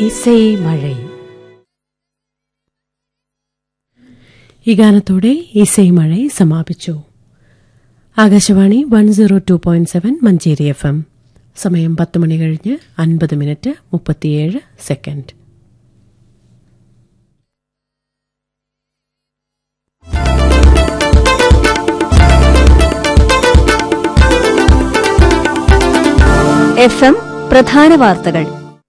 ഇസൈമഴൈ. ഈ ഗാനത്തോടെ ഇസൈമഴൈ സമാപിച്ചു. ആകാശവാണി 102.7 മഞ്ചേരി FM. സമയം 10 മണി കഴിഞ്ഞ് 50 മിനിറ്റ് 37 സെക്കൻഡ്. FM പ്രധാന വാർത്തകൾ.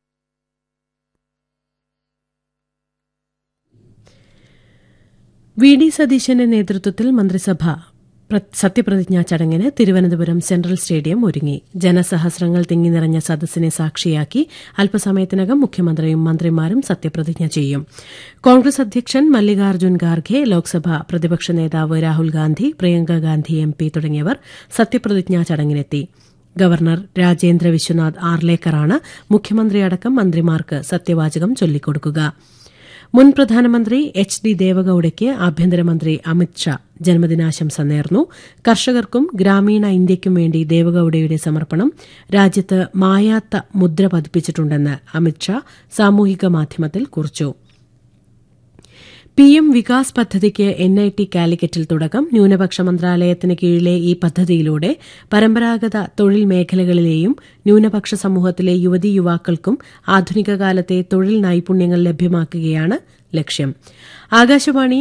വി ഡി സതീശന്റെ നേതൃത്വത്തിൽ മന്ത്രിസഭ സത്യപ്രതിജ്ഞാ ചടങ്ങിന് തിരുവനന്തപുരം സെൻട്രൽ സ്റ്റേഡിയം ഒരുങ്ങി. ജനസഹസ്രങ്ങൾ തിങ്ങി നിറഞ്ഞ സദസ്സിനെ സാക്ഷിയാക്കി അല്പസമയത്തിനകം മുഖ്യമന്ത്രിയും മന്ത്രിമാരും സത്യപ്രതിജ്ഞ ചെയ്യും. കോൺഗ്രസ് അധ്യക്ഷൻ മല്ലികാർജ്ജുൻ ഖാർഗെ, ലോക്സഭാ പ്രതിപക്ഷ നേതാവ് രാഹുൽ ഗാന്ധി, പ്രിയങ്ക ഗാന്ധി MP തുടങ്ങിയവർ സത്യപ്രതിജ്ഞാ ചടങ്ങിനെത്തി. ഗവർണർ രാജേന്ദ്ര വിശ്വനാഥ് ആർലേക്കറാണ് മുഖ്യമന്ത്രിയടക്കം മന്ത്രിമാർക്ക് സത്യവാചകം ചൊല്ലിക്കൊടുക്കുക. മുൻ പ്രധാനമന്ത്രി HD ദേവഗൌഡയ്ക്ക് ആഭ്യന്തരമന്ത്രി അമിത്ഷാ ജന്മദിനാശംസ നേർന്നു. കർഷകർക്കും ഗ്രാമീണ ഇന്ത്യയ്ക്കും വേണ്ടി ദേവഗൌഡയുടെ സമർപ്പണം രാജ്യത്ത് മായാത്ത മുദ്ര പതിപ്പിച്ചിട്ടുണ്ടെന്ന് അമിത്ഷാ സാമൂഹിക മാധ്യമത്തിൽ കുറിച്ചു. PM വികാസ് പദ്ധതിക്ക് NIT കാലിക്കറ്റിൽ തുടക്കം. ന്യൂനപക്ഷ മന്ത്രാലയത്തിന് കീഴിലെ ഈ പദ്ധതിയിലൂടെ പരമ്പരാഗത തൊഴിൽ മേഖലകളിലെയും ന്യൂനപക്ഷ സമൂഹത്തിലെ യുവതീ യുവാക്കൾക്കും ആധുനിക കാലത്തെ തൊഴിൽ നൈപുണ്യങ്ങൾ ലഭ്യമാക്കുകയാണ് ലക്ഷ്യം. ആകാശവാണി